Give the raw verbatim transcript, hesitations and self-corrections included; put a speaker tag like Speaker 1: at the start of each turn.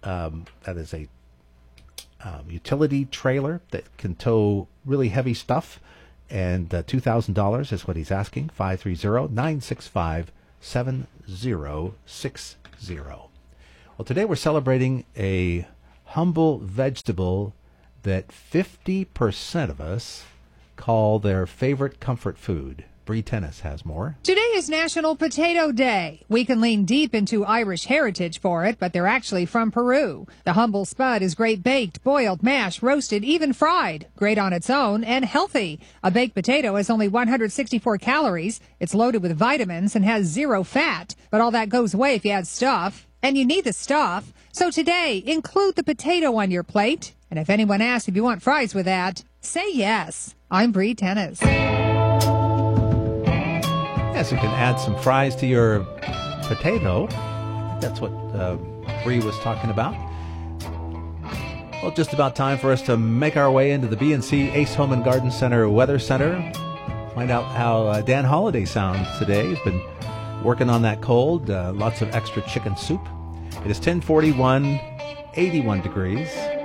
Speaker 1: Um, that is a um, utility trailer that can tow really heavy stuff. And uh, two thousand dollars is what he's asking. five three zero, nine six five, seven zero six zero. Well, today we're celebrating a humble vegetable that fifty percent of us call their favorite comfort food. Bree Tennis has more.
Speaker 2: Today is National Potato Day. We can lean deep into Irish heritage for it, but they're actually from Peru. The humble spud is great baked, boiled, mashed, roasted, even fried. Great on its own and healthy. A baked potato has only one hundred sixty-four calories. It's loaded with vitamins and has zero fat. But all that goes away if you add stuff. And you need the stuff. So today, include the potato on your plate. And if anyone asks if you want fries with that, say yes. I'm Bree Tennis.
Speaker 1: Yes, you can add some fries to your potato. That's what uh, Bree was talking about. Well, just about time for us to make our way into the B and C Ace Home and Garden Center Weather Center. Find out how uh, Dan Holliday sounds today. He's been working on that cold. Uh, lots of extra chicken soup. It is ten forty-one, eighty-one degrees.